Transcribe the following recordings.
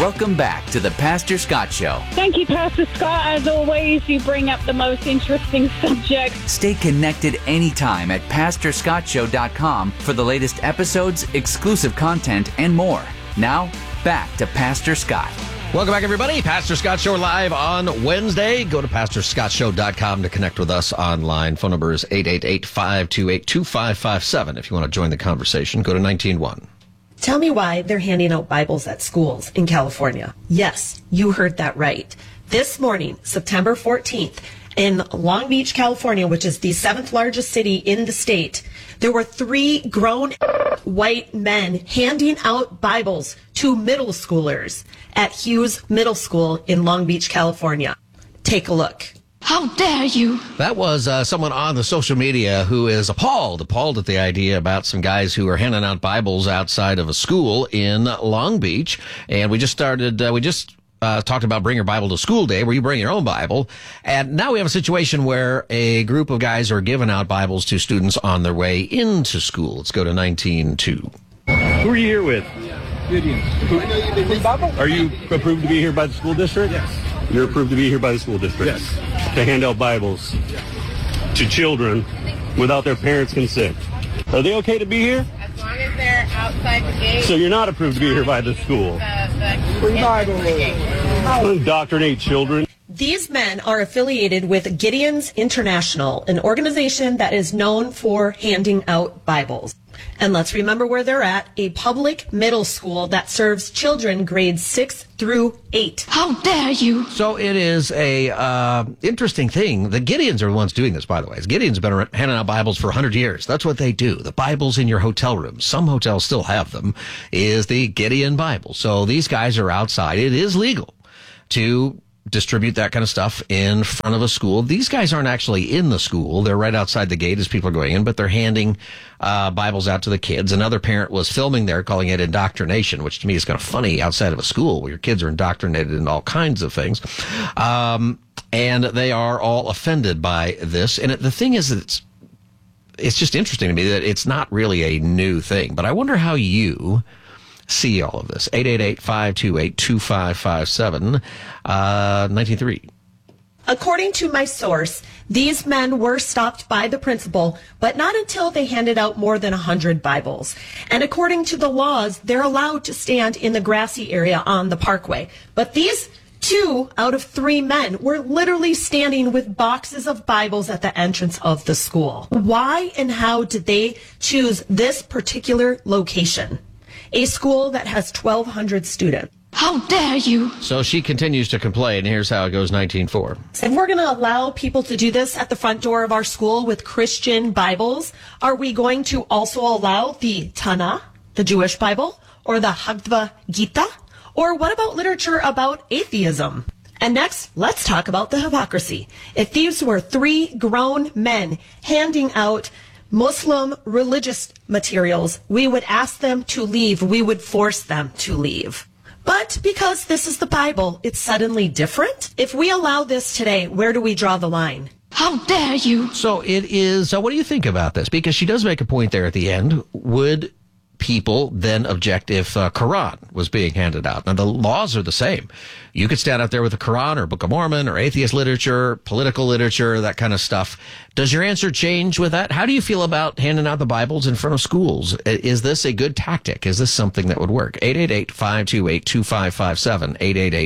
Welcome back to the Pastor Scott Show. Thank you, Pastor Scott. As always, you bring up the most interesting subjects. Stay connected anytime at PastorScottShow.com for the latest episodes, exclusive content, and more. Now, back to Pastor Scott. Welcome back, everybody. Pastor Scott Show live on Wednesday. Go to PastorScottShow.com to connect with us online. Phone number is 888-528-2557. If you want to join the conversation, go to 191. Tell me why they're handing out Bibles at schools in California. Yes, you heard that right. This morning, September 14th, in Long Beach, California, which is the 7th largest city in the state, there were 3 grown white men handing out Bibles to middle schoolers at Hughes Middle School in Long Beach, California. Take a look. How dare you? That was someone on the social media who is appalled at the idea about some guys who are handing out Bibles outside of a school in Long Beach. And we just talked about Bring Your Bible to School Day, where you bring your own Bible. And now we have a situation where a group of guys are giving out Bibles to students on their way into school. Let's go to 19-2. Who are you here with? Gideon. Are you approved to be here by the school district? Yes. You're approved to be here by the school district? Yes. To hand out Bibles to children without their parents' consent. Are they okay to be here? As long as they're outside the gate. So you're not approved to be here by the school? Indoctrinate children. These men are affiliated with Gideon's International, an organization that is known for handing out Bibles. And let's remember where they're at, a public middle school that serves children grades 6 through 8. How dare you? So it is a interesting thing. The Gideons are the ones doing this, by the way. Gideons have been handing out Bibles for 100 years. That's what they do. The Bibles in your hotel room, some hotels still have them, is the Gideon Bible. So these guys are outside. It is legal to distribute that kind of stuff in front of a school. These guys aren't actually in the school. They're right outside the gate as people are going in, but they're handing Bibles out to the kids. Another parent was filming there, calling it indoctrination, which to me is kind of funny outside of a school where your kids are indoctrinated in all kinds of things. And they are all offended by this. And the thing is, it's just interesting to me that it's not really a new thing. But I wonder how you see all of this. 888-528-2557, 19.3. According to my source, these men were stopped by the principal, but not until they handed out more than 100 Bibles. And according to the laws, they're allowed to stand in the grassy area on the parkway. But these 2 out of 3 men were literally standing with boxes of Bibles at the entrance of the school. Why and how did they choose this particular location? A school that has 1,200 students. How dare you? So she continues to complain. Here's how it goes, 19.4. If we're going to allow people to do this at the front door of our school with Christian Bibles, are we going to also allow the Tanakh, the Jewish Bible, or the Bhagavad Gita? Or what about literature about atheism? And next, let's talk about the hypocrisy. If these were 3 grown men handing out Muslim religious materials, we would ask them to leave. We would force them to leave. But because this is the Bible, it's suddenly different. If we allow this today, where do we draw the line? How dare you? So it is, what do you think about this? Because she does make a point there at the end. Would people then object if Quran was being handed out? Now, the laws are the same. You could stand out there with the Quran or Book of Mormon or atheist literature, political literature, that kind of stuff. Does your answer change with that? How do you feel about handing out the Bibles in front of schools? Is this a good tactic? Is this something that would work? 888-528-2557,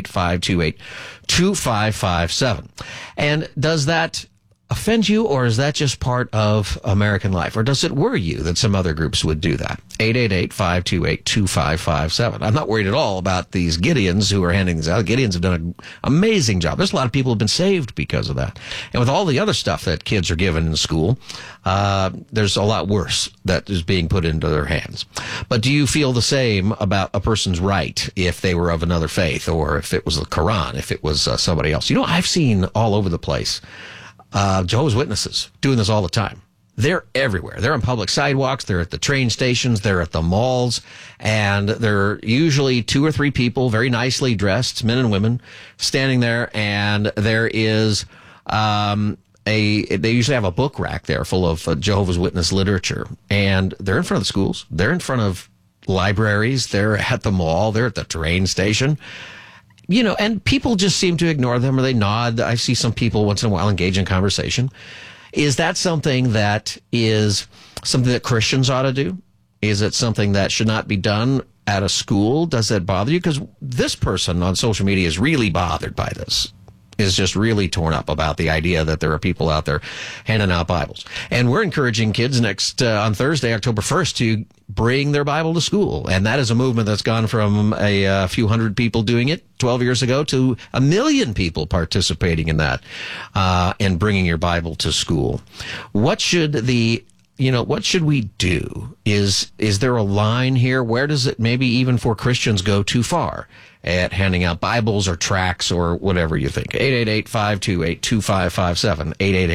888-528-2557. And does that offend you, or is that just part of American life? Or does it worry you that some other groups would do that? 888-528-2557. I'm not worried at all about these Gideons who are handing these out. Gideons have done an amazing job. There's a lot of people who have been saved because of that. And with all the other stuff that kids are given in school, there's a lot worse that is being put into their hands. But do you feel the same about a person's right if they were of another faith, or if it was the Quran, if it was somebody else? You know, I've seen all over the place Jehovah's Witnesses doing this all the time. They're everywhere. They're on public sidewalks. They're at the train stations. They're at the malls. And there are usually 2 or 3 people, very nicely dressed, men and women, standing there. And there is they usually have a book rack there full of Jehovah's Witness literature. And they're in front of the schools. They're in front of libraries, they're at the mall, they're at the train station. You know, and people just seem to ignore them or they nod. I see some people once in a while engage in conversation. Is that something that Christians ought to do? Is it something that should not be done at a school? Does that bother you? Because this person on social media is really bothered by this, is just really torn up about the idea that there are people out there handing out Bibles. And we're encouraging kids on Thursday, October 1st, to bring their Bible to school. And that is a movement that's gone from a few hundred people doing it 12 years ago to 1 million people participating in that, and bringing your Bible to school. What should we do? Is there a line here? Where does it, maybe even for Christians, go too far at handing out Bibles or tracts or whatever you think? 888-528-2557.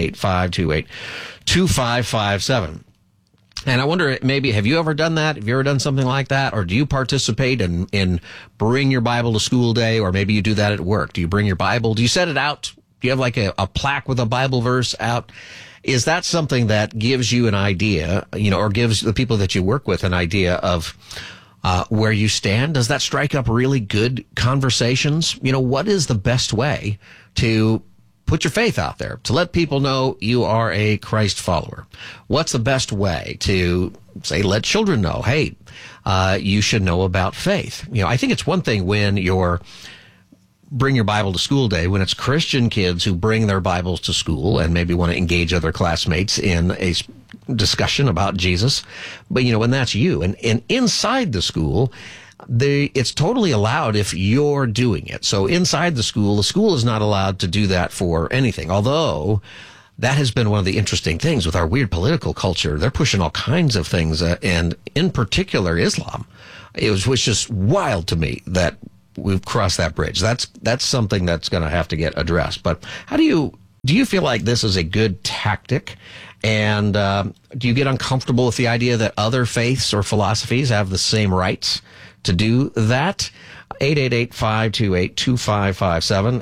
888-528-2557. And I wonder, maybe, have you ever done that? Have you ever done something like that? Or do you participate in bring your Bible to school day? Or maybe you do that at work. Do you bring your Bible? Do you set it out? Do you have like a plaque with a Bible verse out? Is that something that gives you an idea, or gives the people that you work with an idea of where you stand? Does that strike up really good conversations? What is the best way to put your faith out there, to let people know you are a Christ follower? What's the best way to, say, let children know, hey, you should know about faith? I think it's one thing when bring your Bible to school day, when it's Christian kids who bring their Bibles to school and maybe want to engage other classmates in a discussion about Jesus. But, when that's you and inside the school, it's totally allowed if you're doing it. So inside the school is not allowed to do that for anything. Although that has been one of the interesting things with our weird political culture. They're pushing all kinds of things, and in particular Islam. It was just wild to me that we've crossed that bridge. That's something that's going to have to get addressed. But how do you feel like this is a good tactic? And do you get uncomfortable with the idea that other faiths or philosophies have the same rights to do that? 888-528-2557.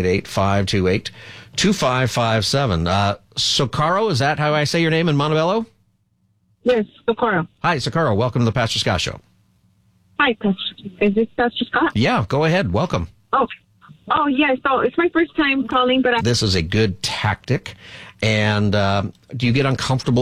888-528-2557. Socorro, is that how I say your name in Montebello? Yes, Socorro. Hi, Socorro. Welcome to the Pastor Scott Show. Hi, is this Pastor Scott? Yeah, go ahead. Welcome. Oh, yeah. So it's my first time calling, but this is a good tactic. And do you get uncomfortable